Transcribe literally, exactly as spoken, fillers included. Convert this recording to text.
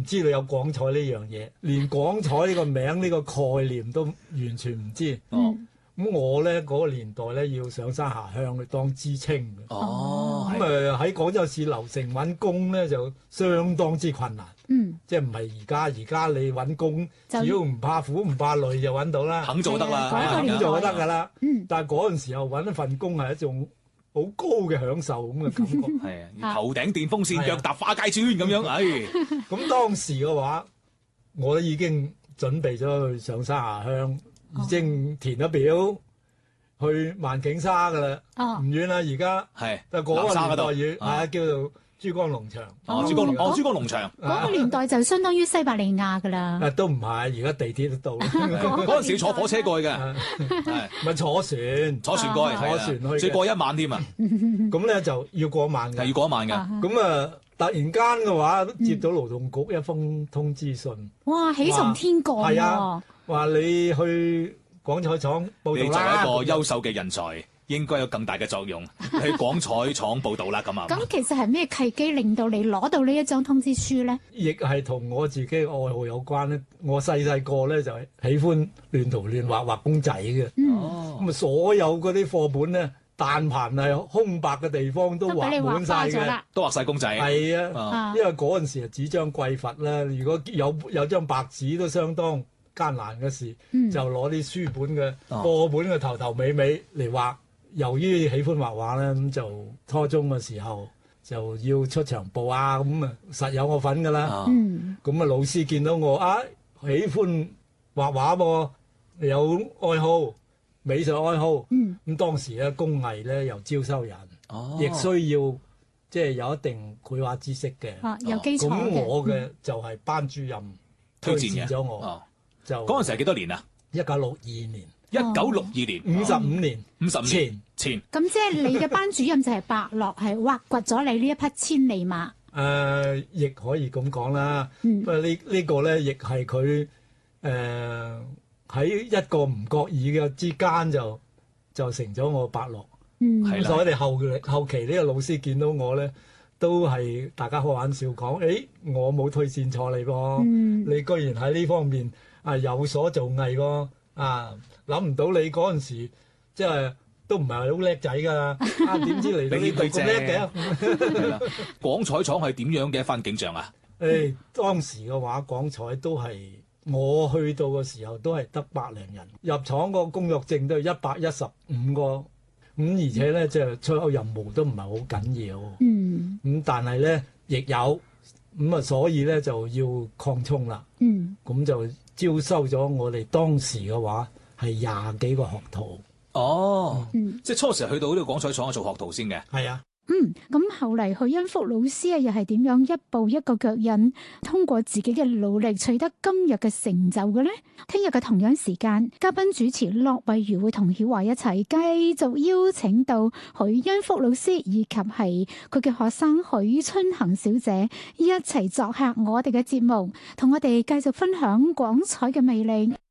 知道有廣彩呢樣嘢，連廣彩呢個名呢個概念都完全唔知。 哦， 咁我咧嗰個年代咧要上山下鄉去當知青嘅。 哦， 咁誒喺廣州市樓城揾工咧就相當之困難。 嗯， 即係唔係而家？而家你揾工， 就只要唔怕苦唔怕累就揾到啦， 肯做得啦， 係啊嗰個年代肯做就得㗎啦。 嗯但係嗰陣時候揾一份工係一種好高嘅享受咁嘅感覺。 係啊，頭頂電風扇，腳踏花街磚咁樣，唉， 咁當時嘅話，我都已經準備咗去上山下鄉，已經填咗表去萬景沙㗎啦， 哦唔遠啦。而家係就嗰個南沙嗰度年代語係啊啊，叫做珠江農場。 哦，珠江哦，珠江農場嗰個年代就相當於西伯利亞㗎啦。 啊，都唔係，而家地鐵都到啦。 嗰陣時要坐火車過去嘅， 啊係咪坐船， 坐船過去， 坐船去嘅最過一晚添啊， 咁咧就要過萬係要嘅。 過一晚㗎。 啊咁啊，突然間嘅話，接到勞動局一封通知信， 哇！喜從天降喎係啊，話你去廣彩廠報你作為道啦。 一個優秀嘅人才，應該有更大嘅作用，去廣彩廠報道啦，咁啊。 咁其實係咩契機令到你攞到呢一張通知書咧？ 亦係同我自己嘅愛好有關咧。我細細個咧就係喜歡亂塗亂畫畫公仔嘅， 哦， 咁啊所有嗰啲課本咧，但凡係空白嘅地方都都俾你畫畫滿晒嘅。 花咗啦。 都畫晒公仔。 係啊。 啊啊因為嗰陣時係紙張匱乏啦，如果有有張白紙都相當艱難嘅事， 嗯就攞啲書本嘅哦課本嘅頭頭尾尾嚟畫。由於喜歡畫畫咧，咁就初中嘅時候就要出場報啊，咁啊實有我份㗎啦。 啊嗯咁啊老師見到我啊喜歡畫畫喎，有愛好美術愛好， 嗯咁當時咧工藝咧又招收人， 哦， 亦需要即係有一定繪畫知識嘅。 啊，有基礎咁嘅。 我嘅就係班主任推推薦嘅薦咗我， 哦， 就嗰陣時係幾多年啊？ 一九六二年， 一九六二年， 五十五年五十五年前， 前， 咁即係你嘅班主任就係伯樂，係挖掘咗你呢一匹千里馬。 誒，亦可以咁講啦。 嗯不過呢呢個咧，亦係佢誒喺一個唔覺意嘅之間就就成咗我伯樂。 嗯， 係啦咁所以我哋後後期呢個老師見到我咧，都係大家開玩笑講：誒，我冇推薦錯你噃， 嗯你居然喺呢方面啊有所造詣喎！啊，諗唔到你嗰陣時即係都唔係好叻仔㗎，啊點知嚟到呢度咁叻嘅？ 係啦。廣彩廠係點樣嘅一番景象啊？ 誒，當時嘅話，廣彩都係我去到嘅時候都係得百零人，入廠個工作證都係一百一十五個，咁而且咧即係出口任務都唔係好緊要， 嗯咁但係咧亦有，咁啊所以咧就要擴充啦， 嗯咁就招收咗我哋當時嘅話係廿幾個學徒， 哦， 嗯即係初時去到呢個廣彩廠做學徒先嘅。 係啊。 嗯，咁後嚟許恩福老師啊，又係點樣一步一個腳印，通過自己嘅努力取得今日嘅成就嘅呢？聽日嘅同樣時間，嘉賓主持駱惠如會同曉華一齊繼續邀請到許恩福老師以及係佢嘅學生許春恒小姐一齊作客我哋嘅節目，同我哋繼續分享廣彩嘅魅力。